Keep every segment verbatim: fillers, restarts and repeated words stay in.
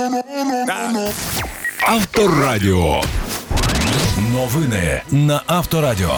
Авторадіо. Новини на Авторадіо.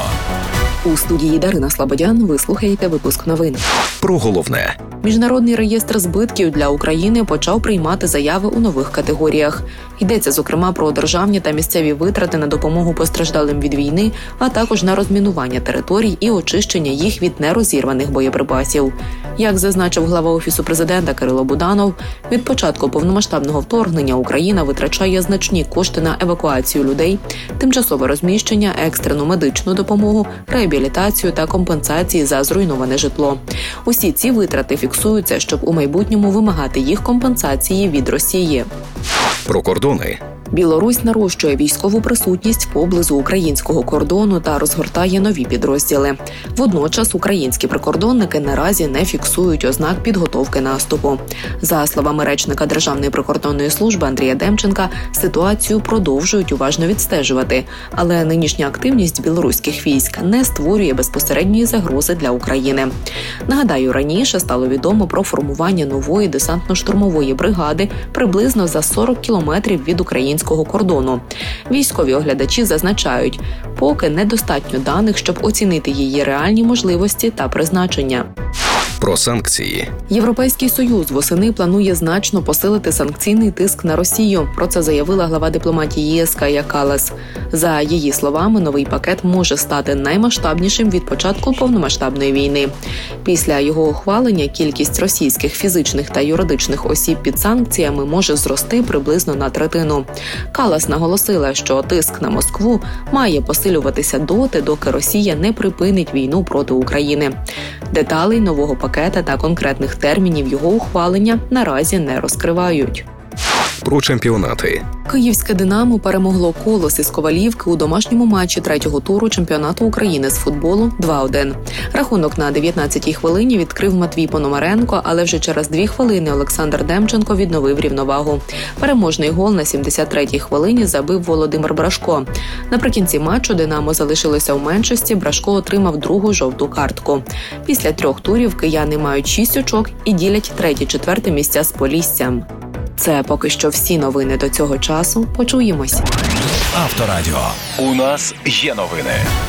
У студії Дарина Слободян ви слухаєте випуск новин. Про головне. Міжнародний реєстр збитків для України почав приймати заяви у нових категоріях. Йдеться, зокрема, про державні та місцеві витрати на допомогу постраждалим від війни, а також на розмінування територій і очищення їх від нерозірваних боєприпасів. Як зазначив глава Офісу президента Кирило Буданов, від початку повномасштабного вторгнення Україна витрачає значні кошти на евакуацію людей, тимчасове розміщення, екстрену медичну допомогу, реабілітацію та компенсації за зруйноване житло. Усі ці витрати фіксуються, щоб у майбутньому вимагати їх компенсації від Росії. Про кордони. Білорусь нарощує військову присутність поблизу українського кордону та розгортає нові підрозділи. Водночас українські прикордонники наразі не фіксують ознак підготовки наступу. За словами речника Державної прикордонної служби Андрія Демченка, ситуацію продовжують уважно відстежувати, але нинішня активність білоруських військ не створює безпосередньої загрози для України. Нагадаю, раніше стало відомо про формування нової десантно-штурмової бригади приблизно за сорок кілометрів від українського кордону. Військові оглядачі зазначають, поки недостатньо даних, щоб оцінити її реальні можливості та призначення. Про санкції. Європейський Союз восени планує значно посилити санкційний тиск на Росію. Про це заявила глава дипломатії ЄС Кая Каллас. За її словами, новий пакет може стати наймасштабнішим від початку повномасштабної війни. Після його ухвалення кількість російських фізичних та юридичних осіб під санкціями може зрости приблизно на третину. Каллас наголосила, що тиск на Москву має посилюватися доти, доки Росія не припинить війну проти України. Деталей нового пакета та конкретних термінів його ухвалення наразі не розкривають. Про чемпіонати. Київське «Динамо» перемогло «Колос» із Ковалівки у домашньому матчі третього туру чемпіонату України з футболу два один. Рахунок на дев'ятнадцятій хвилині відкрив Матвій Пономаренко, але вже через дві хвилини Олександр Демченко відновив рівновагу. Переможний гол на сімдесят третій хвилині забив Володимир Брашко. Наприкінці матчу «Динамо» залишилося в меншості, Брашко отримав другу жовту картку. Після трьох турів кияни мають шість очок і ділять третє-четверте місця з Поліссям. Це поки що всі новини до цього часу. Почуємось. Авторадіо. У нас є новини.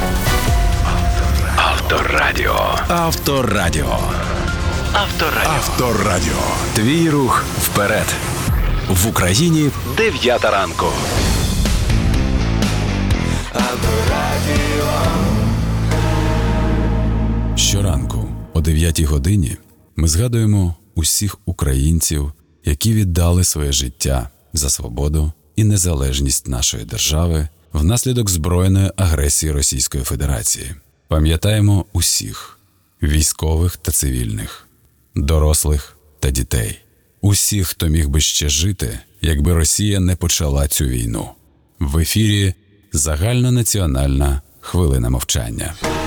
Авторадіо. Авторадіо. Авторадіо. Авторадіо. Твій рух вперед. В Україні дев'ята ранку. Авторадіо. Щоранку о дев'ятій годині ми згадуємо усіх українців, які віддали своє життя за свободу і незалежність нашої держави внаслідок збройної агресії Російської Федерації. Пам'ятаємо усіх – військових та цивільних, дорослих та дітей. Усіх, хто міг би ще жити, якби Росія не почала цю війну. В ефірі загальнонаціональна хвилина мовчання.